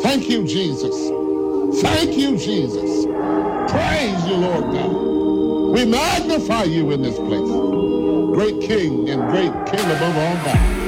Thank you, Jesus. Thank you, Jesus. Praise you, Lord God. We magnify you in this place. Great King and great King above all God.